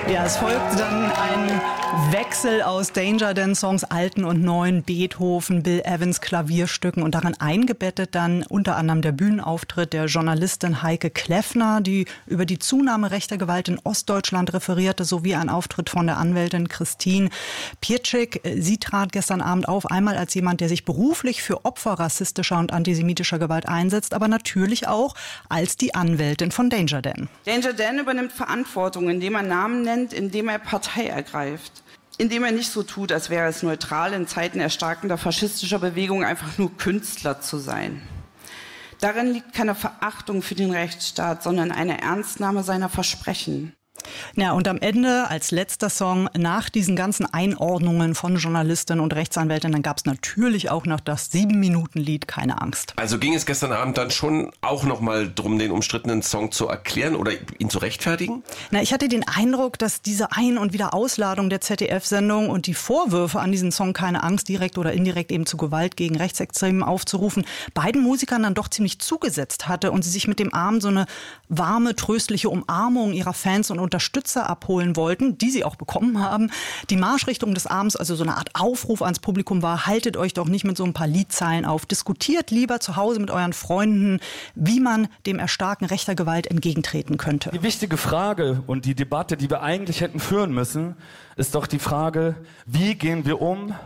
Ja, es folgt dann ein Wechsel aus Danger Dan-Songs, alten und neuen, Beethoven, Bill Evans Klavierstücken und darin eingebettet dann unter anderem der Bühnenauftritt der Journalistin Heike Kleffner, die über die Zunahme rechter Gewalt in Ostdeutschland referierte, sowie ein Auftritt von der Anwältin Christine Pietschik. Sie trat gestern Abend auf, einmal als jemand, der sich beruflich für Opfer rassistischer und antisemitischer Gewalt einsetzt, aber natürlich auch als die Anwältin von Danger Dan. Danger Dan übernimmt Verantwortung, indem er Namen nennt, indem er Partei ergreift. Indem er nicht so tut, als wäre es neutral, in Zeiten erstarkender faschistischer Bewegung einfach nur Künstler zu sein. Darin liegt keine Verachtung für den Rechtsstaat, sondern eine Ernstnahme seiner Versprechen. Ja, und am Ende als letzter Song nach diesen ganzen Einordnungen von Journalistinnen und Rechtsanwältinnen gab es natürlich auch noch das 7-Minuten-Lied Keine Angst. Also ging es gestern Abend dann schon auch noch mal drum, den umstrittenen Song zu erklären oder ihn zu rechtfertigen? Na, ich hatte den Eindruck, dass diese Ein- und Wiederausladung der ZDF-Sendung und die Vorwürfe an diesen Song Keine Angst, direkt oder indirekt eben zu Gewalt gegen Rechtsextremen aufzurufen, beiden Musikern dann doch ziemlich zugesetzt hatte und sie sich mit dem Abend so eine warme, tröstliche Umarmung ihrer Fans und Unterstützer abholen wollten, die sie auch bekommen haben. Die Marschrichtung des Abends, also so eine Art Aufruf ans Publikum war, haltet euch doch nicht mit so ein paar Liedzeilen auf. Diskutiert lieber zu Hause mit euren Freunden, wie man dem Erstarken rechter Gewalt entgegentreten könnte. Die wichtige Frage und die Debatte, die wir eigentlich hätten führen müssen, ist doch die Frage, wie gehen wir um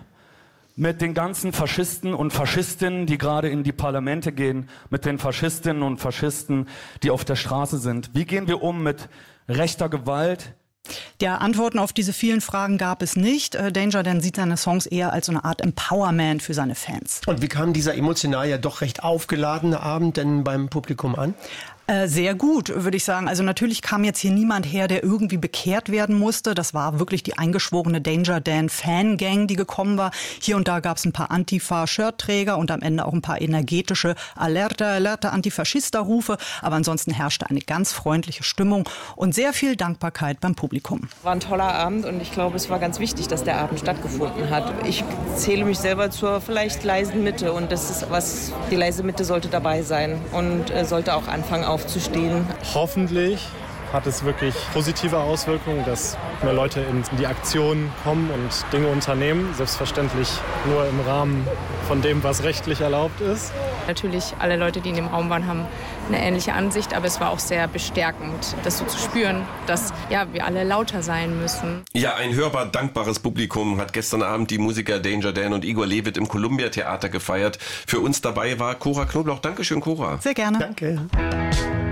mit den ganzen Faschisten und Faschistinnen, die gerade in die Parlamente gehen, mit den Faschistinnen und Faschisten, die auf der Straße sind. Wie gehen wir um mit rechter Gewalt? Ja, Antworten auf diese vielen Fragen gab es nicht. Danger Dan sieht seine Songs eher als so eine Art Empowerment für seine Fans. Und wie kam dieser emotional ja doch recht aufgeladene Abend denn beim Publikum an? Sehr gut, würde ich sagen. Also natürlich kam jetzt hier niemand her, der irgendwie bekehrt werden musste. Das war wirklich die eingeschworene Danger Dan Fangang, die gekommen war. Hier und da gab es ein paar Antifa-Shirtträger und am Ende auch ein paar energetische Alerta, Alerta, Antifaschista-Rufe. Aber ansonsten herrschte eine ganz freundliche Stimmung und sehr viel Dankbarkeit beim Publikum. War ein toller Abend und ich glaube, es war ganz wichtig, dass der Abend stattgefunden hat. Ich zähle mich selber zur vielleicht leisen Mitte und das ist was, die leise Mitte sollte dabei sein und sollte auch anfangen aufzustehen. Hoffentlich hat es wirklich positive Auswirkungen, dass mehr Leute in die Aktion kommen und Dinge unternehmen. Selbstverständlich nur im Rahmen von dem, was rechtlich erlaubt ist. Natürlich, alle Leute, die in dem Raum waren, haben eine ähnliche Ansicht, aber es war auch sehr bestärkend, das so zu spüren, dass wir alle lauter sein müssen. Ja, ein hörbar dankbares Publikum hat gestern Abend die Musiker Danger Dan und Igor Levit im Columbia Theater gefeiert. Für uns dabei war Cora Knoblauch. Dankeschön, Cora. Sehr gerne. Danke.